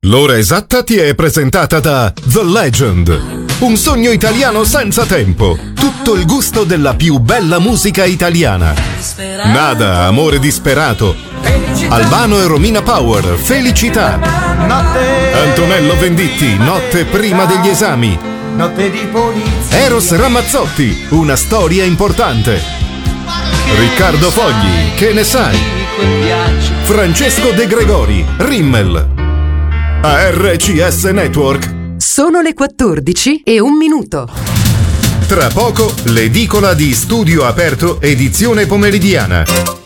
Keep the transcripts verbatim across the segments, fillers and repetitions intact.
L'ora esatta ti è presentata da The Legend, un sogno italiano senza tempo, tutto il gusto della più bella musica italiana. Nada, amore disperato, Albano e Romina Power, Felicità, Antonello Venditti, Notte prima degli esami, Eros Ramazzotti, Una storia importante, Riccardo Fogli, Che ne sai, Francesco De Gregori, Rimmel. A R C S Network sono le quattordici e un minuto. Tra poco l'edicola di Studio Aperto edizione pomeridiana.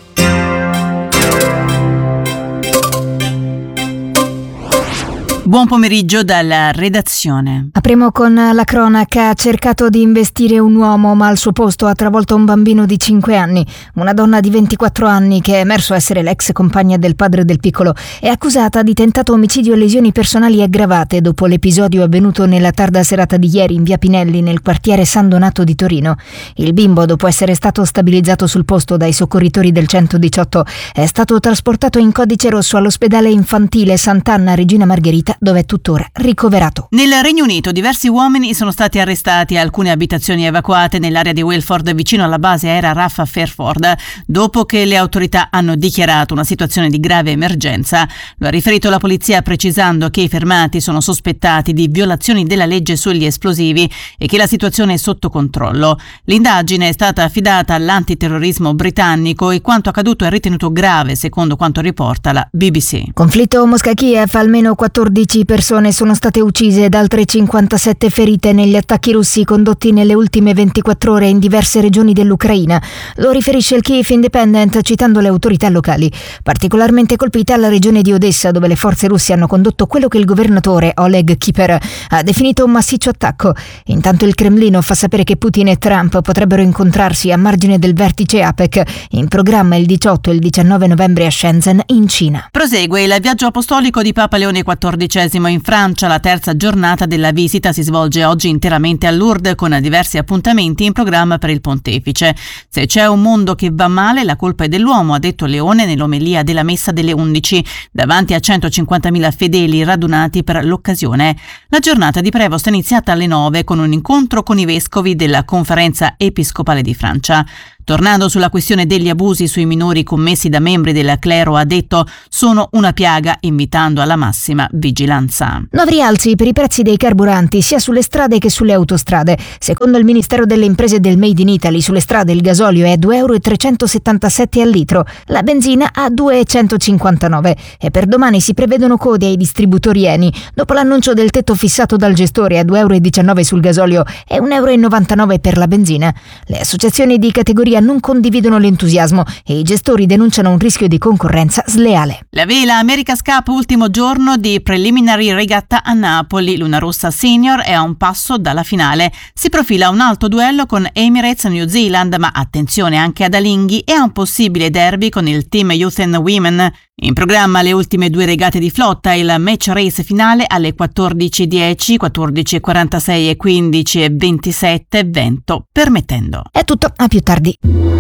Buon pomeriggio dalla redazione. Apriamo con la cronaca. Ha cercato di investire un uomo, ma al suo posto ha travolto un bambino di cinque anni. Una donna di ventiquattro anni, che è emerso essere l'ex compagna del padre del piccolo, è accusata di tentato omicidio e lesioni personali aggravate dopo l'episodio avvenuto nella tarda serata di ieri in via Pinelli, nel quartiere San Donato di Torino. Il bimbo, dopo essere stato stabilizzato sul posto dai soccorritori del centodiciotto, è stato trasportato in codice rosso all'ospedale infantile Sant'Anna Regina Margherita, dove è tuttora ricoverato. Nel Regno Unito diversi uomini sono stati arrestati e alcune abitazioni evacuate nell'area di Welford vicino alla base aerea R A F a Fairford dopo che le autorità hanno dichiarato una situazione di grave emergenza. Lo ha riferito la polizia, precisando che i fermati sono sospettati di violazioni della legge sugli esplosivi e che la situazione è sotto controllo. L'indagine è stata affidata all'antiterrorismo britannico e quanto accaduto è ritenuto grave, secondo quanto riporta la B B C. Conflitto Mosca-Kiev, almeno quattordici persone sono state uccise ed altre cinquantasette ferite negli attacchi russi condotti nelle ultime ventiquattro ore in diverse regioni dell'Ucraina. Lo riferisce il Kyiv Independent citando le autorità locali. Particolarmente colpita la regione di Odessa, dove le forze russe hanno condotto quello che il governatore Oleg Kiper ha definito un massiccio attacco. Intanto il Cremlino fa sapere che Putin e Trump potrebbero incontrarsi a margine del vertice APEC, in programma il diciotto e il diciannove novembre a Shenzhen, in Cina. Prosegue il viaggio apostolico di Papa Leone quattordicesimo in Francia. La terza giornata della visita si svolge oggi interamente a Lourdes, con diversi appuntamenti in programma per il pontefice. Se c'è un mondo che va male, la colpa è dell'uomo, ha detto Leone nell'omelia della messa delle undici, davanti a centocinquantamila fedeli radunati per l'occasione. La giornata di Prevost è iniziata alle nove con un incontro con i vescovi della Conferenza Episcopale di Francia. Tornando sulla questione degli abusi sui minori commessi da membri del clero, ha detto sono una piaga, invitando alla massima vigilanza. Nuovi rialzi per i prezzi dei carburanti sia sulle strade che sulle autostrade. Secondo il Ministero delle Imprese e del Made in Italy, sulle strade il gasolio è a due euro e trecentosettantasette al litro, la benzina a due euro e centocinquantanove e per domani si prevedono code ai distributori Eni dopo l'annuncio del tetto fissato dal gestore a due euro e diciannove sul gasolio e un euro e novantanove per la benzina. Le associazioni di categoria non condividono l'entusiasmo e i gestori denunciano un rischio di concorrenza sleale. La vela America's Cup, ultimo giorno di preliminary regatta a Napoli. Luna Rossa Senior è a un passo dalla finale. Si profila un alto duello con Emirates New Zealand, ma attenzione anche ad Alinghi e a un possibile derby con il Team Youth and Women. In programma le ultime due regate di flotta, il match race finale alle quattordici e dieci, quattordici e quarantasei e quindici e ventisette, vento permettendo. È tutto, a più tardi.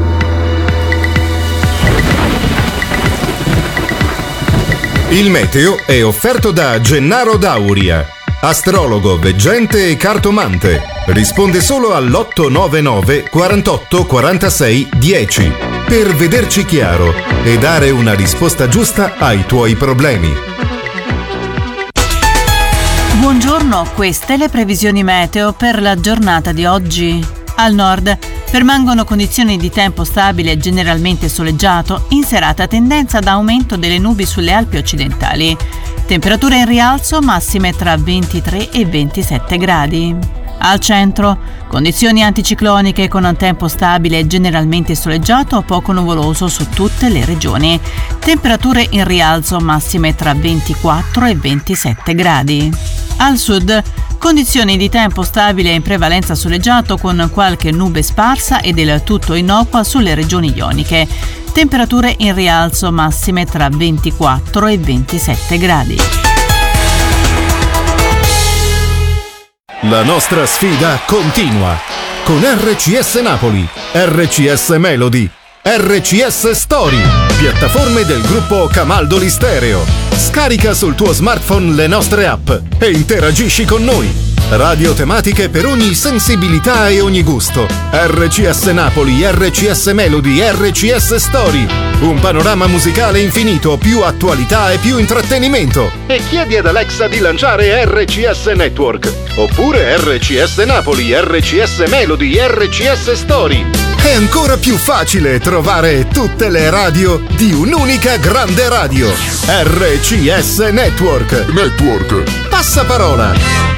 Il meteo è offerto da Gennaro Dauria, astrologo, veggente e cartomante. Risponde solo all'otto nove nove quarantotto quarantasei dieci per vederci chiaro e dare una risposta giusta ai tuoi problemi. Buongiorno, queste le previsioni meteo per la giornata di oggi. Al nord permangono condizioni di tempo stabile e generalmente soleggiato, in serata tendenza ad aumento delle nubi sulle Alpi occidentali. Temperature in rialzo, massime tra ventitré e ventisette gradi. Al centro, condizioni anticicloniche con un tempo stabile e generalmente soleggiato o poco nuvoloso su tutte le regioni. Temperature in rialzo, massime tra ventiquattro e ventisette gradi. Al sud, condizioni di tempo stabile e in prevalenza soleggiato con qualche nube sparsa e del tutto innocua sulle regioni ioniche. Temperature in rialzo, massime tra ventiquattro e ventisette gradi. La nostra sfida continua con R C S Napoli, R C S Melody, R C S Story. piattaforme del gruppo Camaldoli Stereo. Scarica sul tuo smartphone le nostre app e interagisci con noi. Radio tematiche per ogni sensibilità e ogni gusto. R C S Napoli, R C S Melody, R C S Story. Un panorama musicale infinito, più attualità e più intrattenimento. E chiedi ad Alexa di lanciare R C S Network. Oppure R C S Napoli, R C S Melody, R C S Story. È ancora più facile trovare tutte le radio di un'unica grande radio. R C S Network. Network. Passaparola.